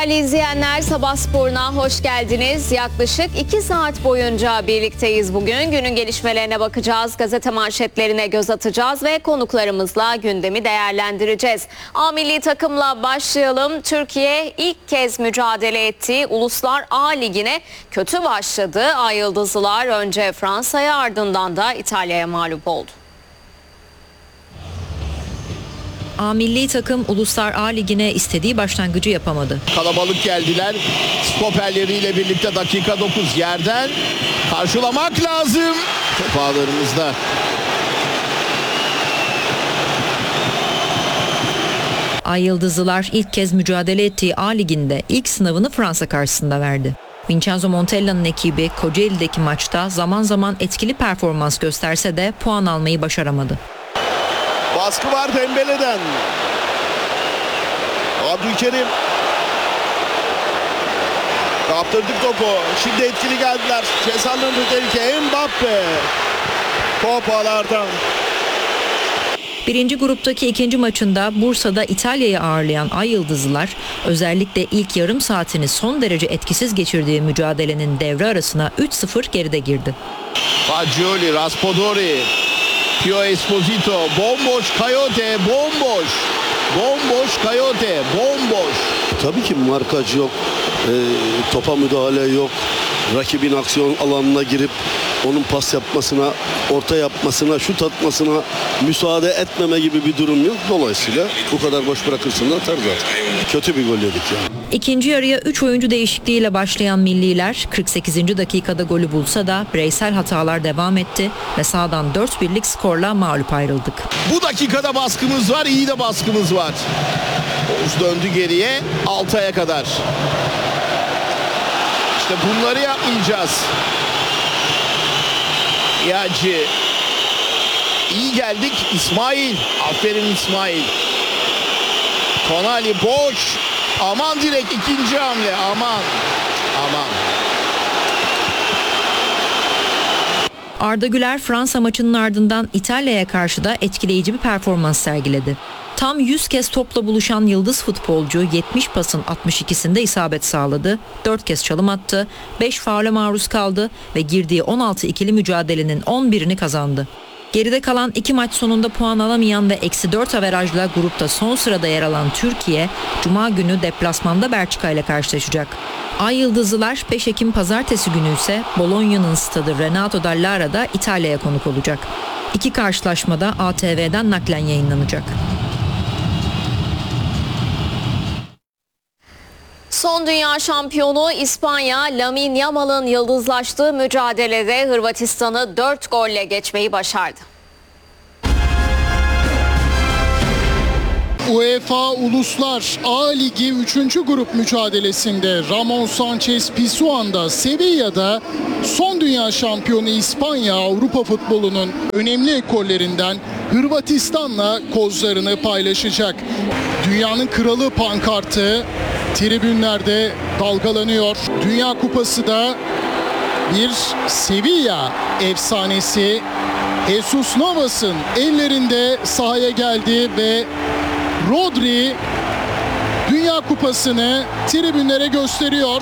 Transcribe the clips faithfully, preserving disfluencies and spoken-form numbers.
Değerli izleyenler, Sabah Sporu'na hoş geldiniz. Yaklaşık iki saat boyunca birlikteyiz bugün. Günün gelişmelerine bakacağız, gazete manşetlerine göz atacağız ve konuklarımızla gündemi değerlendireceğiz. A milli takımla başlayalım. Türkiye ilk kez mücadele ettiği Uluslar A Ligi'ne kötü başladı. Ay Yıldızlılar önce Fransa'ya, ardından da İtalya'ya mağlup oldu. A milli takım Uluslar A Ligi'ne istediği başlangıcı yapamadı. Kalabalık geldiler. Stoperleriyle birlikte dakika dokuz yerden karşılamak lazım. Top ağlarımızda. Ay Yıldızlılar ilk kez mücadele ettiği A Ligi'nde ilk sınavını Fransa karşısında verdi. Vincenzo Montella'nın ekibi Kocaeli'deki maçta zaman zaman etkili performans gösterse de puan almayı başaramadı. Baskı var Dembele'den. Abdülkerim. Kaptırdık topu. Şimdi etkili geldiler. Cezalarının tehlike. Mbappe. Top ağlardan. Birinci gruptaki ikinci maçında Bursa'da İtalya'yı ağırlayan Ay Yıldızlılar özellikle ilk yarım saatini son derece etkisiz geçirdiği mücadelenin devre arasına üç sıfır geride girdi. Fagioli, Raspadori, Pio Esposito, bomboş Coyote, bomboş. Bomboş Coyote, bomboş. Tabii ki markaj yok, e, topa müdahale yok. Rakibin aksiyon alanına girip onun pas yapmasına, orta yapmasına, şut atmasına müsaade etmeme gibi bir durum yok. Dolayısıyla bu kadar boş bırakırsın da atar zaten. Kötü bir gol yedik yani. İkinci yarıya üç oyuncu değişikliğiyle başlayan milliler kırk sekizinci dakikada golü bulsa da bireysel hatalar devam etti ve sahadan dört birlik skorla mağlup ayrıldık. Bu dakikada baskımız var, iyi de baskımız var. Oğuz döndü geriye Altay'a kadar. İşte bunları yapmayacağız. Yacı. İyi geldik İsmail. Aferin İsmail. Tonali boş. Aman direkt ikinci hamle. Aman. Aman. Arda Güler Fransa maçının ardından İtalya'ya karşı da etkileyici bir performans sergiledi. Tam yüz kez topla buluşan yıldız futbolcu yetmiş pasın altmış ikisinde isabet sağladı, dört kez çalım attı, beş faule maruz kaldı ve girdiği on altı ikili mücadelenin on birini kazandı. Geride kalan iki maç sonunda puan alamayan ve eksi dört averajla grupta son sırada yer alan Türkiye, Cuma günü deplasmanda Belçika ile karşılaşacak. Ay Yıldızlılar beş Ekim Pazartesi günü ise Bologna'nın stadı Renato Dallara'da İtalya'ya konuk olacak. İki karşılaşmada A T V'den naklen yayınlanacak. Son dünya şampiyonu İspanya, Lamine Yamal'ın yıldızlaştığı mücadelede Hırvatistan'ı dört golle geçmeyi başardı. UEFA Uluslar A Ligi üçüncü grup mücadelesinde Ramon Sanchez Pizjuan'da Sevilla'da son dünya şampiyonu İspanya Avrupa futbolunun önemli ekollerinden Hırvatistan'la kozlarını paylaşacak. Dünyanın kralı pankartı tribünlerde dalgalanıyor. Dünya Kupası da bir Sevilla efsanesi Jesus Navas'ın ellerinde sahaya geldi ve Rodri Dünya Kupası'nı tribünlere gösteriyor.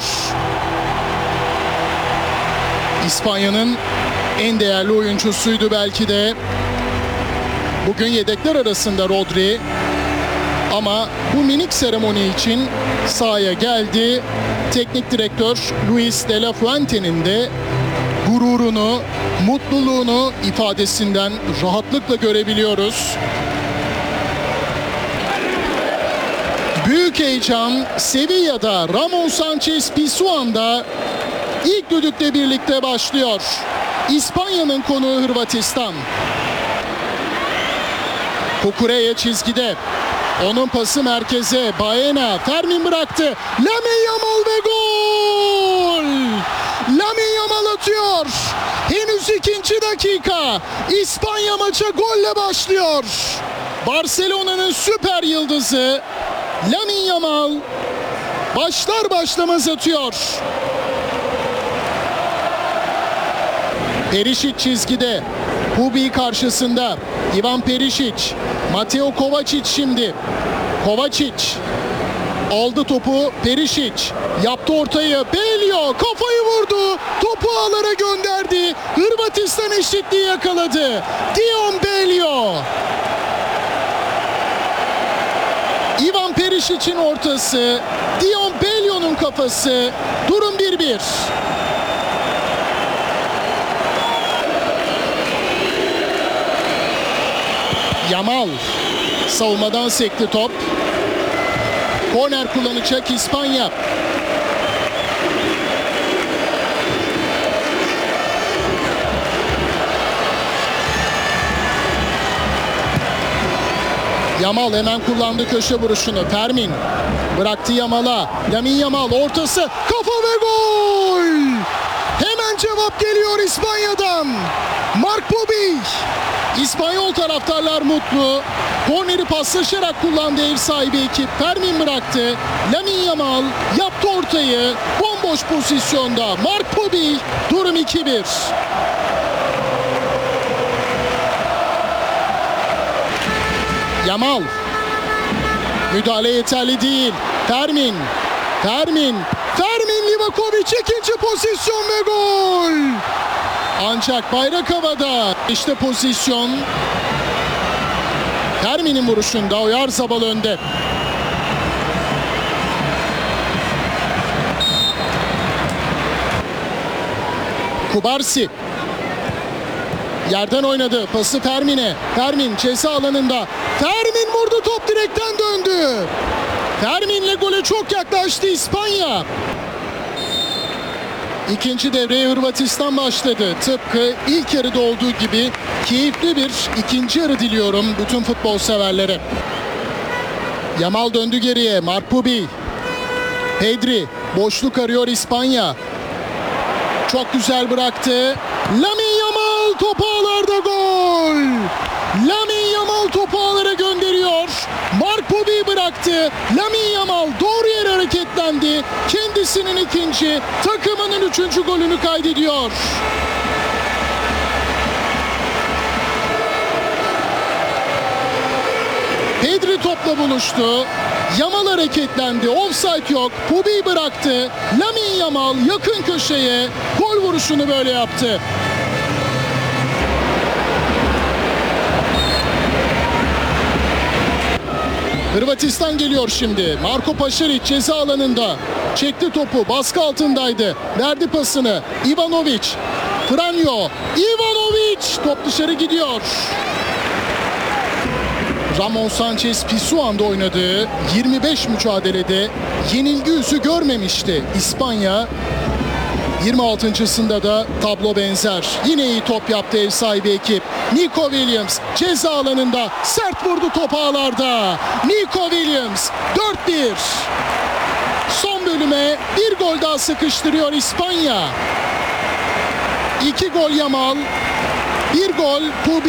İspanya'nın en değerli oyuncusuydu belki de. Bugün yedekler arasında Rodri. Ama bu minik seremoni için sahaya geldi. Teknik direktör Luis de la Fuente'nin de gururunu, mutluluğunu ifadesinden rahatlıkla görebiliyoruz. Büyük heyecan Sevilla'da, Ramon Sanchez Pizjuan'da ilk düdükle birlikte başlıyor. İspanya'nın konuğu Hırvatistan. Kukureya çizgide. Onun pası merkeze. Baena. Fermin bıraktı. Lamine Yamal ve gol! Lamine Yamal atıyor. Henüz ikinci dakika. İspanya maça golle başlıyor. Barcelona'nın süper yıldızı Lamine Yamal başlar başlamaz atıyor. Perisic çizgide. Hubi karşısında. Ivan Perisic. Mateo Kovacic şimdi. Kovacic. Aldı topu Perisic. Yaptı ortayı. Belio kafayı vurdu. Topu ağlara gönderdi. Hırvatistan eşitliği yakaladı. Dion Belio. Ivan Perisic'in ortası. Dion Belio'nun kafası. Durum bir bir. Yamal. Savunmadan sekti top. Korner kullanacak İspanya. Yamal hemen kullandı köşe vuruşunu. Fermin bıraktı Yamal'a. Lamine Yamal ortası. Kafa ve gol! Hemen cevap geliyor İspanya'dan. Mark Bobby. İspanyol taraftarlar mutlu. Korneri paslaşarak kullandı ev sahibi ekip. Fermin bıraktı. Lamine Yamal yaptı ortayı. Bomboş pozisyonda. Mark Bobby. Durum iki bir. Yamal. Müdahale yeterli değil. Fermin. Fermin. Fermin Livakovic ikinci pozisyon ve gol. Ancak bayrak havada. İşte pozisyon. Fermin'in vuruşunda Oyarzabal önde. Kubarsi. Yerden oynadı. Pası Fermin'e. Fermin ceza alanında. Fermin vurdu. Top direkten döndü. Fermin'le gole çok yaklaştı İspanya. İkinci devreye Hırvatistan başladı. Tıpkı ilk yarıda olduğu gibi keyifli bir ikinci yarı diliyorum bütün futbol severlere. Yamal döndü geriye. Mark Bobby. Pedri. Boşluk arıyor İspanya. Çok güzel bıraktı. Lamine Yamal topu ağlarda gol. Lamine Yamal topu ağlara gönderiyor. Mark Bobby bıraktı. Lamine Yamal doğru yere hareketlendi. Kendisinin ikinci, takımının üçüncü golünü kaydediyor. Pedri topla buluştu. Yamal hareketlendi. Offside yok. Bobby bıraktı. Lamine Yamal yakın köşeye gol vuruşunu böyle yaptı. Hırvatistan geliyor şimdi. Marko Pašarić ceza alanında. Çekti topu. Baskı altındaydı. Verdi pasını. Ivanovic. Franjo. Ivanovic. Top dışarı gidiyor. Ramon Sanchez Pizjuan'da oynadığı yirmi beş mücadelede yenilgi yüzü görmemişti İspanya. yirmi altıncısında da tablo benzer. Yine iyi top yaptı ev sahibi ekip. Nico Williams ceza alanında sert vurdu top ağlarda. Nico Williams dört bir. Son bölüme bir gol daha sıkıştırıyor İspanya. iki gol Yamal, bir gol Bobby.